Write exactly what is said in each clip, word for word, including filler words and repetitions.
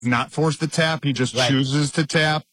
not forced to tap. He just right. chooses to tap.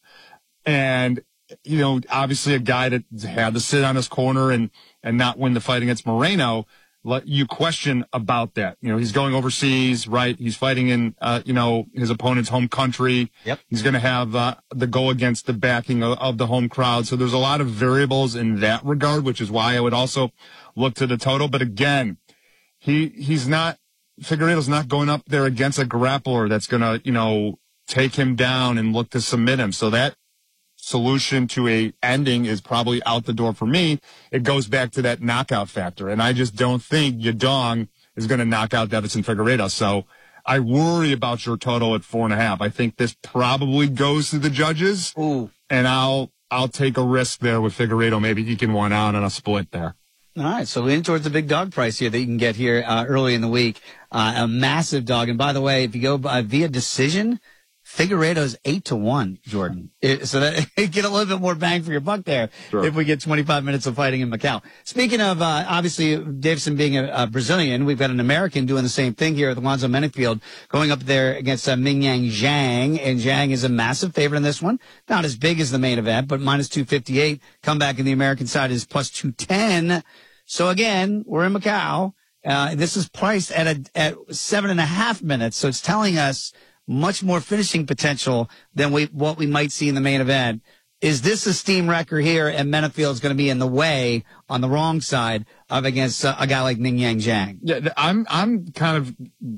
And, you know, obviously a guy that had to sit on his corner and, and not win the fight against Moreno, let you question about that. You know, he's going overseas, right? He's fighting in, uh, you know, his opponent's home country. Yep. He's going to have uh, the go against the backing of, of the home crowd. So there's a lot of variables in that regard, which is why I would also look to the total. But again, he he's not, Figueiredo's not going up there against a grappler that's going to, you know, take him down and look to submit him. So that solution to a ending is probably out the door for me. It goes back to that knockout factor. And I just don't think Yadong is going to knock out Deiveson Figueiredo. So I worry about your total at four and a half. I think this probably goes to the judges. Ooh. And I'll, I'll take a risk there with Figueiredo. Maybe he can one out on a split there. All right, so in towards the big dog price here that you can get here uh, early in the week. Uh, a massive dog. And by the way, if you go by, via decision, Figueiredo's eight to one, Jordan. It, so that you get a little bit more bang for your buck there sure. if we get twenty-five minutes of fighting in Macau. Speaking of, uh, obviously, Deiveson being a, a Brazilian, we've got an American doing the same thing here at Alonzo Menefield, going up there against uh, Mingyang Zhang. And Zhang is a massive favorite in this one. Not as big as the main event, but minus two fifty-eight. Comeback in the American side is plus two ten. So again, we're in Macau. Uh, this is priced at a, at seven and a half minutes. So it's telling us much more finishing potential than we, what we might see in the main event. Is this a steam wrecker here, and Menefield's going to be in the way on the wrong side of against uh, a guy like Mingyang Zhang? Yeah, I'm I'm kind of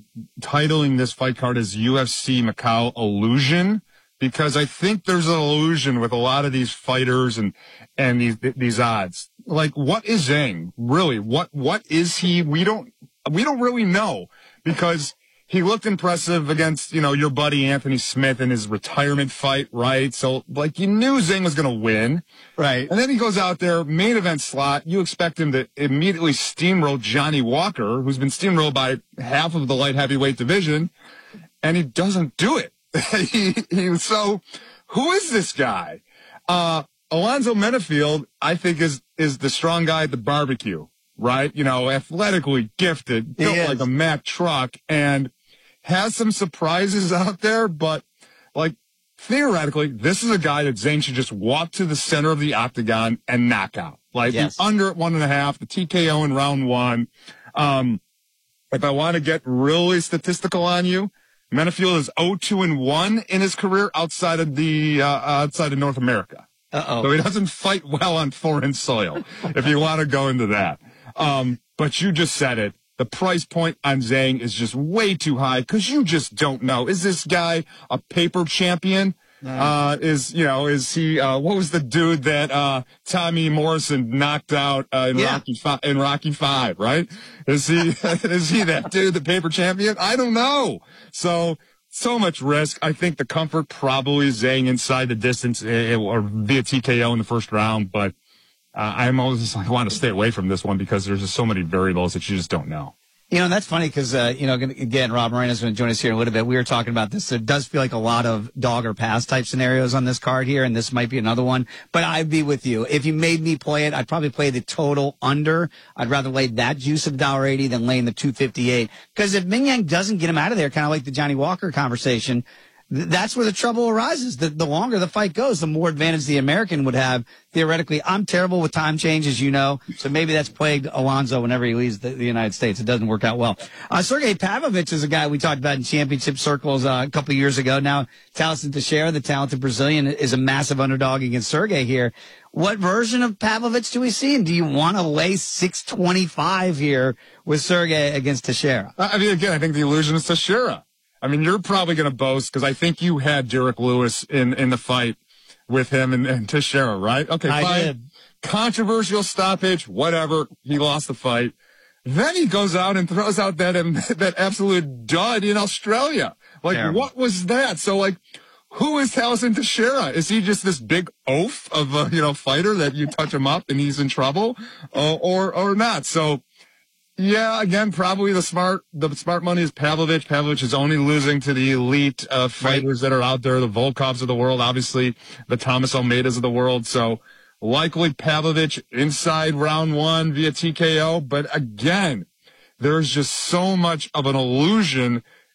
titling this fight card as U F C Macau Illusion, because I think there's an illusion with a lot of these fighters and and these these odds. Like, what is Zhang really? What what is he? We don't we don't really know, because he looked impressive against, you know, your buddy Anthony Smith in his retirement fight, right? So, like, you knew Zhang was going to win. Right. And then he goes out there, main event slot. You expect him to immediately steamroll Johnny Walker, who's been steamrolled by half of the light heavyweight division, and he doesn't do it. he, he, so, who is this guy? Uh, Alonzo Menefield, I think, is is the strong guy at the barbecue, right? You know, athletically gifted, built like a Mack truck, and has some surprises out there, but, like, theoretically, this is a guy that Zhang should just walk to the center of the octagon and knock out. Like, yes. the under at one and a half, the T K O in round one. Um, if I want to get really statistical on you, Menefield is oh two and one in his career outside of the, uh, outside of North America. Uh-oh. So he doesn't fight well on foreign soil, if you want to go into that. Um, but you just said it. The price point on Zhang is just way too high, because you just don't know. Is this guy a paper champion? No. Uh, is, you know, is he, uh, what was the dude that, uh, Tommy Morrison knocked out, uh, in yeah. Rocky Five, in Rocky Five, right? Is he, is he that dude, the paper champion? I don't know. So, so much risk. I think the comfort probably is Zhang inside the distance, uh, or via T K O in the first round, but Uh, I'm always just, I want to stay away from this one, because there's just so many variables that you just don't know. You know, that's funny because, uh, you know, again, Rob Moreno's going to join us here in a little bit. We were talking about this. There does feel like a lot of dog or pass type scenarios on this card here, and this might be another one. But I'd be with you. If you made me play it, I'd probably play the total under. I'd rather lay that juice of one dollar eighty than laying the two fifty-eight. Because if Mingyang doesn't get him out of there, kind of like the Johnny Walker conversation, that's where the trouble arises. The, the longer the fight goes, the more advantage the American would have. Theoretically, I'm terrible with time change, as you know, so maybe that's plagued Alonzo whenever he leaves the, the United States. It doesn't work out well. Uh, Sergey Pavlovich is a guy we talked about in championship circles uh, a couple of years ago. Now, Tailson Teixeira, the talented Brazilian, is a massive underdog against Sergey here. What version of Pavlovich do we see? And do you want to lay six twenty-five here with Sergey against Teixeira? I mean, again, I think the illusion is Teixeira. I mean, you're probably going to boast, because I think you had Derek Lewis in, in the fight with him and, and Teixeira, right? Okay, I fine. did. Controversial stoppage, whatever. He lost the fight. Then he goes out and throws out that that absolute dud in Australia. Like, Terrible. What was that? So, like, who is Tailson Teixeira? Is he just this big oaf of a, you know, fighter that you touch him up and he's in trouble, uh, or or not? So, yeah, again, probably the smart the smart money is Pavlovich. Pavlovich is only losing to the elite uh, fighters right. that are out there, the Volkovs of the world, obviously the Thomas Almeidas of the world. So likely Pavlovich inside round one via T K O. But again, there's just so much of an illusion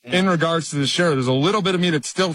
in regards to the share. There's a little bit of me that still